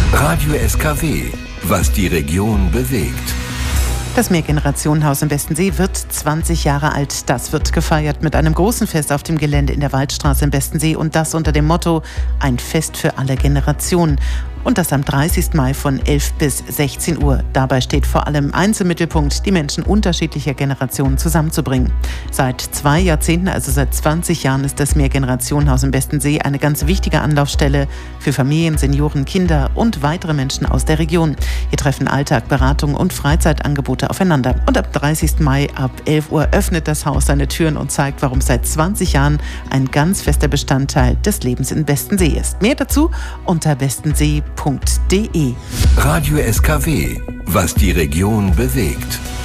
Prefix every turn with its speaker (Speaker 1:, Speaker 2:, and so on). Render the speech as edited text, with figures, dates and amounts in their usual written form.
Speaker 1: Radio SKW, was die Region bewegt.
Speaker 2: Das Mehrgenerationenhaus im Bestensee wird 20 Jahre alt. Das wird gefeiert mit einem großen Fest auf dem Gelände in der Waldstraße im Bestensee und das unter dem Motto Ein Fest für alle Generationen. Und das am 30. Mai von 11 bis 16 Uhr. Dabei steht vor allem eins im Mittelpunkt, die Menschen unterschiedlicher Generationen zusammenzubringen. Seit 2 Jahrzehnten, also seit 20 Jahren, ist das Mehrgenerationenhaus im Bestensee eine ganz wichtige Anlaufstelle für Familien, Senioren, Kinder und weitere Menschen aus der Region. Hier treffen Alltag, Beratung und Freizeitangebote aufeinander. Und ab 30. Mai ab 11 Uhr öffnet das Haus seine Türen und zeigt, warum seit 20 Jahren ein ganz fester Bestandteil des Lebens in Bestensee ist. Mehr dazu unter bestensee.de.
Speaker 1: Radio SKW, was die Region bewegt.